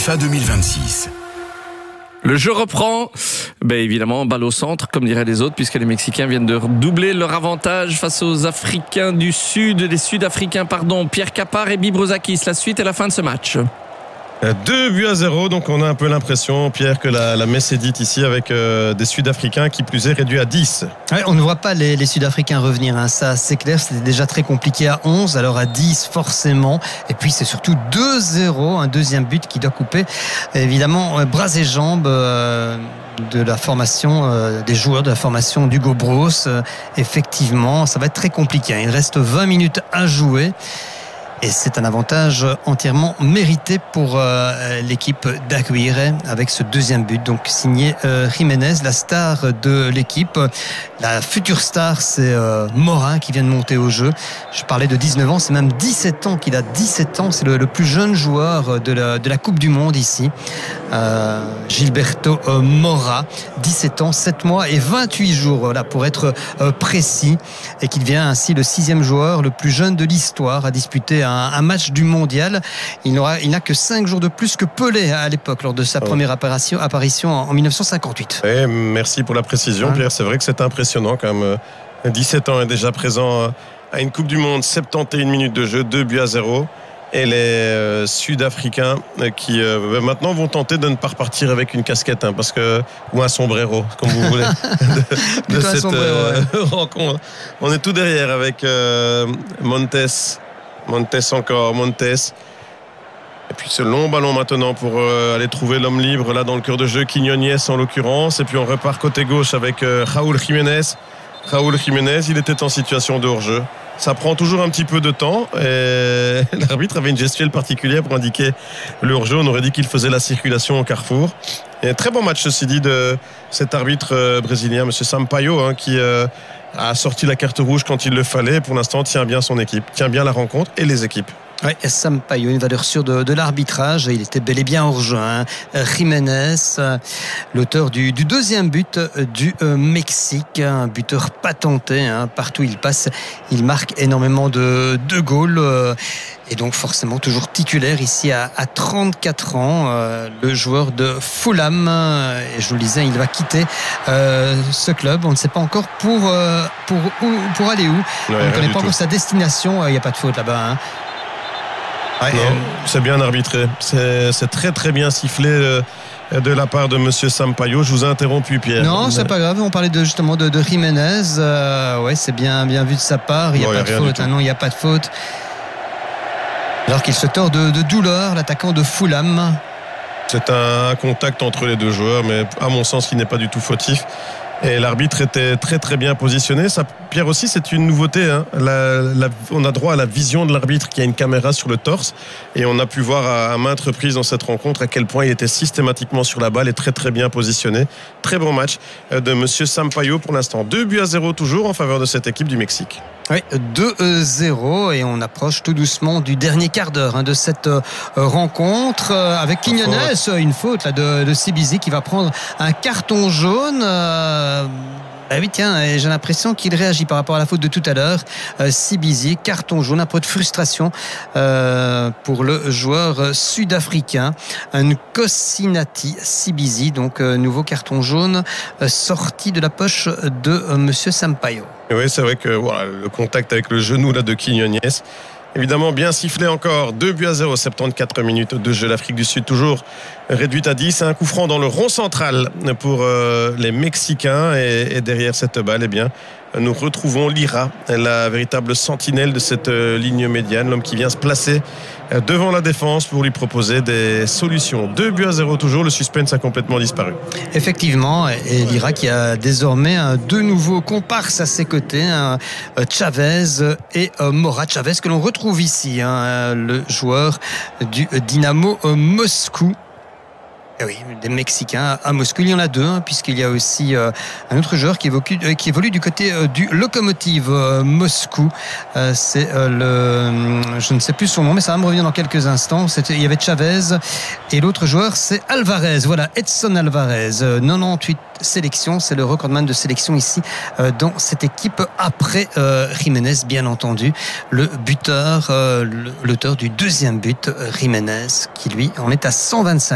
FIFA 2026. Le jeu reprend, évidemment, balle au centre, comme diraient les autres, puisque les Mexicains viennent de doubler leur avantage face aux Africains du Sud, les Sud-Africains, Pierre Capard et Bibrozakis. La suite et la fin de ce match. 2-0, donc on a un peu l'impression, Pierre, que la messe est dite ici avec des Sud-Africains qui plus est réduits à 10. Ouais, on ne voit pas les Sud-Africains revenir, hein. Ça c'est clair, c'était déjà très compliqué à 11, alors à 10 forcément, et puis c'est surtout 2-0, un deuxième but qui doit couper évidemment bras et jambes de la formation des joueurs de la formation d'Hugo Broos. Effectivement, ça va être très compliqué, hein. Il reste 20 minutes à jouer. Et c'est un avantage entièrement mérité pour l'équipe d'Aguirre avec ce deuxième but, donc signé Jiménez, la star de l'équipe. La future star, c'est Morin qui vient de monter au jeu. Je parlais de 19 ans, c'est même 17 ans qu'il a. 17 ans, c'est le plus jeune joueur de la Coupe du Monde ici. Gilberto Mora, 17 ans, 7 mois et 28 jours, voilà, pour être précis, et qu'il devient ainsi le 6e joueur le plus jeune de l'histoire à disputer un match du mondial. Il n'a que 5 jours de plus que Pelé à l'époque, lors de sa première apparition en 1958. Oui, merci pour la précision, Pierre. C'est vrai que c'est impressionnant quand même. 17 ans est déjà présent à une Coupe du Monde, 71 minutes de jeu, 2-0. Et les Sud-Africains qui maintenant vont tenter de ne pas repartir avec une casquette, hein, ou un sombrero, comme vous voulez, de cette rencontre. On est tout derrière avec Montes encore. Et puis ce long ballon maintenant pour aller trouver l'homme libre là dans le cœur de jeu, Quiñones en l'occurrence. Et puis on repart côté gauche avec Raúl Jiménez. Raúl Jiménez, il était en situation de hors-jeu. Ça prend toujours un petit peu de temps et l'arbitre avait une gestuelle particulière pour indiquer le hors-jeu. On aurait dit qu'il faisait la circulation au carrefour. Et très bon match, ceci dit, de cet arbitre brésilien, M. Sampaio, hein, qui a sorti la carte rouge quand il le fallait. Pour l'instant, tient bien son équipe, tient bien la rencontre et les équipes. Oui, Sampaio, une valeur sûre de l'arbitrage. Il était bel et bien hors jeu, hein. Jiménez, l'auteur du deuxième but du Mexique, un buteur patenté, hein. Partout il passe, il marque énormément de goals. Et donc forcément toujours titulaire ici à 34 ans, le joueur de Fulham. Et je vous le disais, il va quitter ce club. On ne sait pas encore pour aller où. On ne connaît pas encore sa destination. Il n'y a pas de faute là-bas, hein. Ouais, non, c'est bien arbitré. C'est très très bien sifflé de la part de Monsieur Sampaio. Je vous ai interrompu, Pierre. Non, c'est pas grave. On parlait justement de Jiménez. Ouais, c'est bien vu de sa part. Il n'y a pas de faute. Non, il n'y a pas de faute. Alors qu'il se tord de douleur, l'attaquant de Fulham. C'est un contact entre les deux joueurs, mais à mon sens, qui n'est pas du tout fautif. Et l'arbitre était très très bien positionné. Ça, Pierre, aussi, c'est une nouveauté, hein. On a droit à la vision de l'arbitre qui a une caméra sur le torse. Et on a pu voir à maintes reprises dans cette rencontre à quel point il était systématiquement sur la balle et très très bien positionné. Très bon match de Monsieur Sampaio pour l'instant. 2-0 toujours en faveur de cette équipe du Mexique. Oui, 2-0 et on approche tout doucement du dernier quart d'heure, hein, de cette rencontre avec Quiñones, une faute là, de Sibizi qui va prendre un carton jaune. Oui, tiens, j'ai l'impression qu'il réagit par rapport à la faute de tout à l'heure. Sibizi, carton jaune, un peu de frustration pour le joueur sud-africain. Nkosinati Sibizi, donc nouveau carton jaune sorti de la poche de Monsieur Sampaio. Oui, c'est vrai que voilà, le contact avec le genou là de Quiñones, évidemment bien sifflé encore. 2-0, 74 minutes de jeu. L'Afrique du Sud toujours réduite à 10. Un coup franc dans le rond central pour les Mexicains. Et derrière cette balle, eh bien, nous retrouvons Lira, la véritable sentinelle de cette ligne médiane, l'homme qui vient se placer devant la défense pour lui proposer des solutions. 2-0 toujours, le suspense a complètement disparu. Effectivement, et Lira qui a désormais deux nouveaux comparses à ses côtés, hein, Chavez et Mora. Chavez que l'on retrouve ici, hein, le joueur du Dynamo Moscou. Et oui, des Mexicains à Moscou. Il y en a deux, hein, puisqu'il y a aussi un autre joueur qui évolue du côté du Lokomotiv Moscou. C'est je ne sais plus son nom, mais ça va me revenir dans quelques instants. Il y avait Chavez et l'autre joueur, c'est Alvarez. Voilà, Edson Alvarez. 98 sélections, c'est le recordman de sélection ici dans cette équipe après Jiménez, bien entendu. Le buteur, l'auteur du deuxième but, Jiménez, qui lui en est à 125.